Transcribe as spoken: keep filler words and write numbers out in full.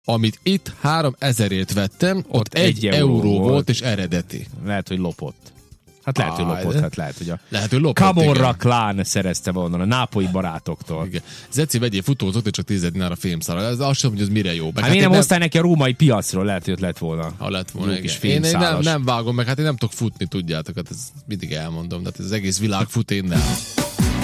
amit itt háromezerért vettem, ott, ott egy, egy euró, euró volt, és eredeti. Lehet, hogy lopott. Hát lehet, hogy lopott, hát lehet, hogy a lehet, hogy lopott, Camorra Clan szerezte volna a nápolyi barátoktól. Igen. Zeci, vegyél futózót, és csak tíz dinár a fémszára. Ez azt sem, hogy ez mire jó. Hát, hát én nem hoztál neki a római piacról, lehet, hogy ott lett volna. Ha lett volna, igen. Én, én nem, nem vágom meg, hát én nem tudok futni, tudjátok, hát ez mindig elmondom, de hát ez az egész világ fut, én nem.